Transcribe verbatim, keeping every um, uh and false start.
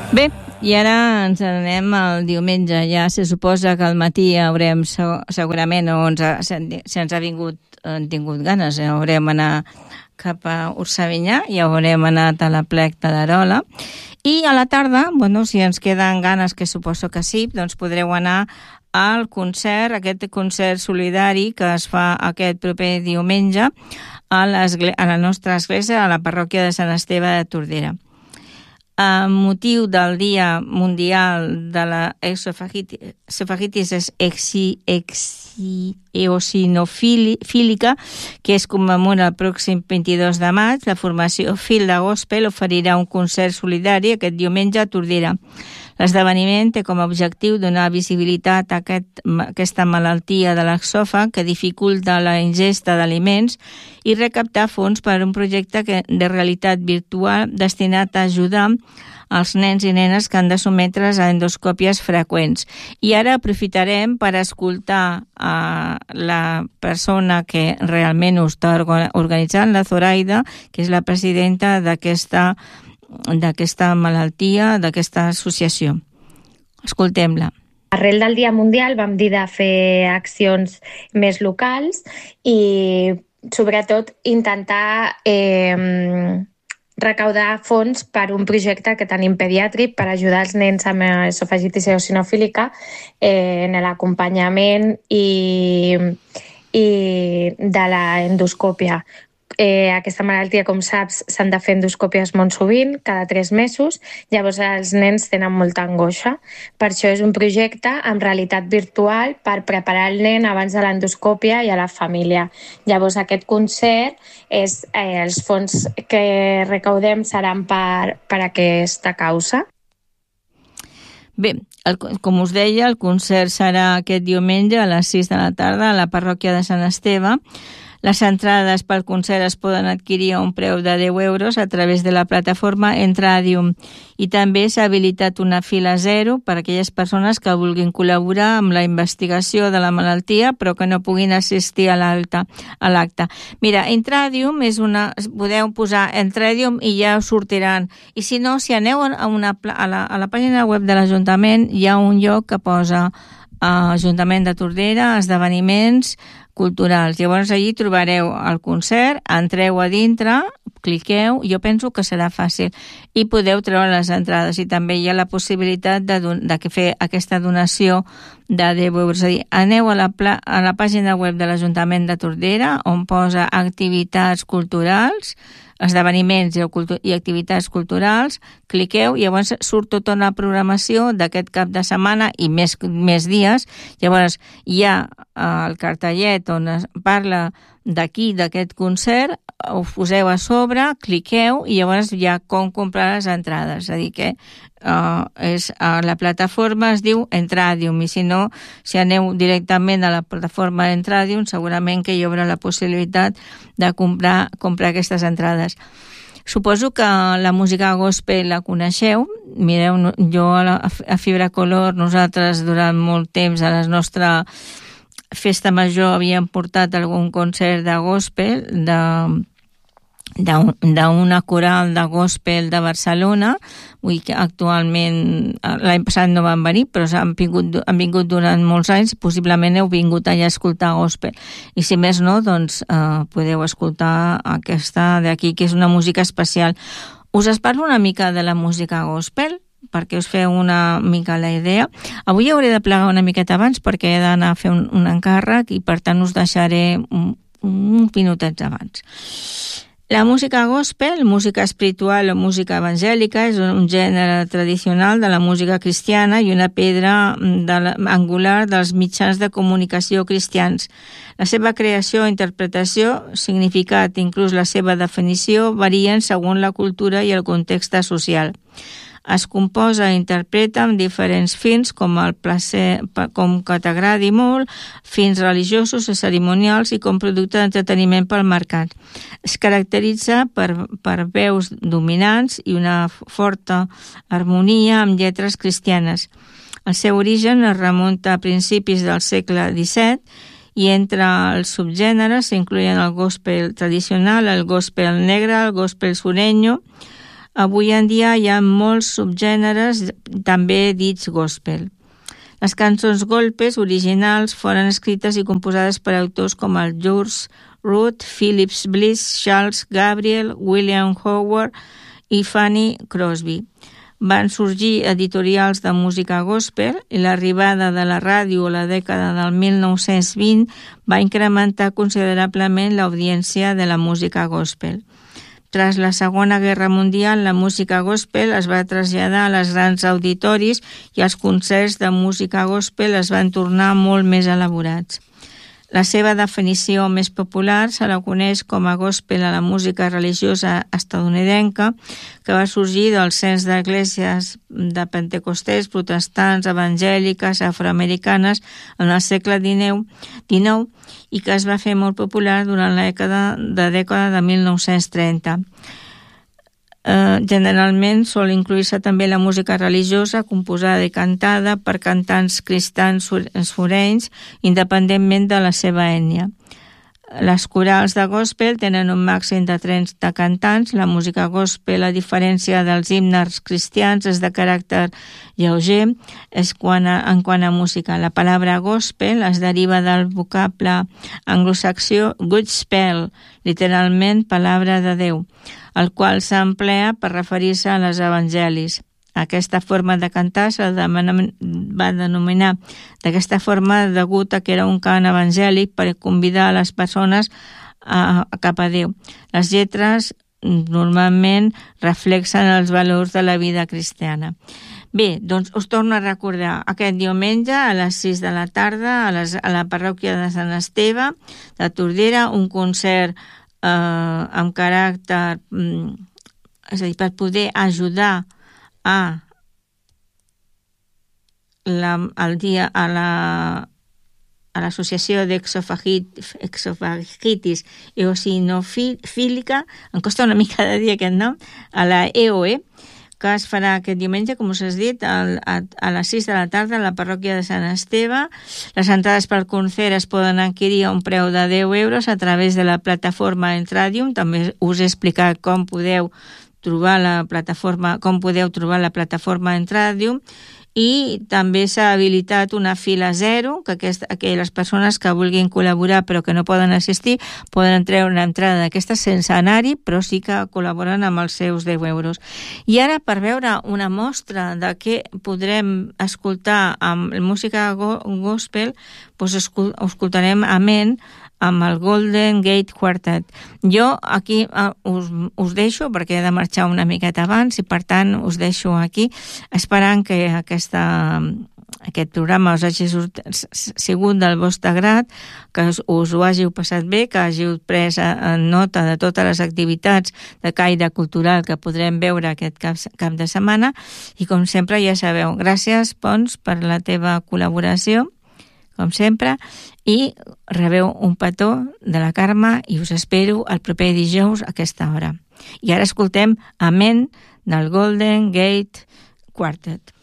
Bé, i ara ens anem al diumenge. Ja se suposa que al matí haurem, segurament, o ens ha, si ens ha vingut, han tingut ganes, eh? haurem anar cap a Ursavinyà i haurem anat a la Plec de l'Arola. I a la tarda, bueno, si ens queden ganes, que suposo que sí, doncs podreu anar al concert, aquest concert solidari que es fa aquest proper diumenge a, a la nostra església, a la parròquia de Sant Esteve de Tordera. Amb motiu del Dia Mundial de la Esofagitis eosinofílica, que es commemora el pròxim vint-i-dos de maig, la formació Fil de Gospel oferirà un concert solidari aquest diumenge a Tordera. L'esdeveniment té com a objectiu donar visibilitat a aquest, aquesta malaltia de l'esòfag que dificulta la ingesta d'aliments i recaptar fons per a un projecte que, de realitat virtual destinat a ajudar els nens i nenes que han de sotmetre's a endoscòpies freqüents. I ara aprofitarem per escoltar a la persona que realment ho està organitzant, la Zoraida, que és la presidenta d'aquesta d'aquesta malaltia, d'aquesta associació. Escoltem-la. Arrel del Dia Mundial vam dir de fer accions més locals i sobretot intentar eh, recaudar fons per un projecte que tenim pediàtric per ajudar els nens amb esofagitis eosinofílica eh, en l'acompanyament i, i de l'endoscòpia. Eh, aquesta malaltia, com saps, s'han de fer endoscòpies molt sovint, cada tres mesos, llavors els nens tenen molta angoixa. Per això és un projecte amb realitat virtual per preparar el nen abans de l'endoscòpia i a la família. Llavors aquest concert, és, eh, els fons que recaudem seran per, per aquesta causa. Bé, el, com us deia, el concert serà aquest diumenge a les sis de la tarda a la parròquia de Sant Esteve. Les entrades pel concert es poden adquirir a un preu de deu euros a través de la plataforma Entradium i també s'ha habilitat una fila zero per a aquelles persones que vulguin col·laborar amb la investigació de la malaltia però que no puguin assistir a l'acte. A l'acte. Mira, Entradium és una... podeu posar Entradium i ja us sortiran. I si no, si aneu a, una, a, la, a la pàgina web de l'Ajuntament hi ha un lloc que posa uh, Ajuntament de Tordera, esdeveniments culturals. Llavors allí trobareu el concert, entreu a dintre, cliqueu, jo penso que serà fàcil i podeu treure les entrades i també hi ha la possibilitat de, de fer aquesta donació de deu euros. És a dir, aneu a la, a la pàgina web de l'Ajuntament de Tordera on posa activitats culturals, esdeveniments i activitats culturals, cliqueu i llavors surt tota una programació d'aquest cap de setmana i més, més dies. Llavors hi ha el cartellet on es parla d'aquí, d'aquest concert, ho poseu a sobre, cliqueu i llavors hi ha com comprar les entrades. És a dir que uh, és, uh, la plataforma es diu Entradium i si no, si aneu directament a la plataforma Entradium segurament que hi haurà la possibilitat de comprar, comprar aquestes entrades. Suposo que la música gospel la coneixeu. Mireu, jo a, la, a Fibra Color, nosaltres durant molt temps a la nostra festa major havíem portat algun concert de gospel d'una coral de gospel de Barcelona. Vull que actualment l'any passat no van venir, però han vingut, han vingut durant molts anys. Possiblement heu vingut allà a escoltar gospel i si més no, doncs eh, podeu escoltar aquesta d'aquí, que és una música especial. Us es parlo una mica de la música gospel perquè us feu una mica la idea. Avui hauré de plegar una miqueta abans perquè he d'anar a fer un, un encàrrec i per tant us deixaré un, uns minutets abans. La música gospel, música espiritual o música evangèlica, és un gènere tradicional de la música cristiana i una pedra de la, angular dels mitjans de comunicació cristians. La seva creació, interpretació, significat, inclús la seva definició, varien segons la cultura i el context social. Es composa i interpreta amb diferents fins com el placer, com que t'agradi molt, fins religiosos o cerimonials i com producte d'entreteniment pel mercat. Es caracteritza per, per veus dominants i una forta harmonia amb lletres cristianes. El seu origen es remunta a principis del segle disset i entre els subgèneres s'inclouen el gospel tradicional, el gospel negre, el gospel sureño, avui en dia hi ha molts subgèneres també dits gospel. Les cançons golpes originals foren escrites i composades per autors com el George Root, Phillips Bliss, Charles Gabriel, William Howard i Fanny Crosby. Van sorgir editorials de música gospel i l'arribada de la ràdio a la dècada del mil nou-cents vint va incrementar considerablement l'audiència de la música gospel. Tras la Segona Guerra Mundial, la música gospel es va traslladar a les grans auditoris i els concerts de música gospel es van tornar molt més elaborats. La seva definició més popular se la coneix com a gospel a la música religiosa estatunidenca, que va sorgir del cens d'esglésies de pentecosters, protestants, evangèliques, afroamericanes en el segle dinou i que es va fer molt popular durant la dècada de, dècada de mil nou-cents trenta. Uh, generalment sol incluir-se també la música religiosa composada i cantada per cantants cristians surenys independentment de la seva ètnia. Les corals de gospel tenen un màxim de trenta cantants. La música gospel, a diferència dels himnes cristians, és de caràcter lleuger és quan a, en quant a música. La paraula gospel es deriva del vocable anglosaxó gospel, literalment paraula de Déu, el qual s'emplea per referir-se a les evangelis. Aquesta forma de cantar se va denominar d'aquesta forma degut a que era un cant evangèlic per convidar a les persones a, a cap a Déu. Les lletres normalment reflexen els valors de la vida cristiana. Bé, doncs us torno a recordar aquest diumenge a les sis de la tarda a, les, a la parròquia de Sant Esteve de Tordera, un concert eh, amb caràcter, mm, és a dir, per poder ajudar a la, al dia a la a l'associació d'exofagitis eosinofílica, em costa una mica de dir aquest nom, a la E O E, que es farà aquest diumenge, com us has dit, a, a, a les sis de la tarda a la parròquia de Sant Esteve. Les entrades pel concert es poden adquirir a un preu de deu euros a través de la plataforma Entradium. També us he explicat com podeu trobar la plataforma, com podeu trobar la plataforma Entradium, i també s'ha habilitat una fila zero, que, aquesta, que les persones que vulguin col·laborar però que no poden assistir poden treure una entrada d'aquesta sense anar-hi, però sí que col·laboren amb els seus deu euros. I ara, per veure una mostra de què podrem escoltar amb música gospel, doncs escoltarem amén amb el Golden Gate Quartet. Jo aquí uh, us, us deixo perquè he de marxar una miqueta abans i per tant us deixo aquí esperant que aquesta, aquest programa us hagi sigut del vostre grat, que us, us ho hàgiu passat bé, que hàgiu pres en nota de totes les activitats de caire cultural que podrem veure aquest cap, cap de setmana i com sempre ja sabeu, gràcies Pons per la teva col·laboració com sempre, i rebeu un petó de la Carme i us espero el proper dijous a aquesta hora. I ara escoltem Amén del Golden Gate Quartet.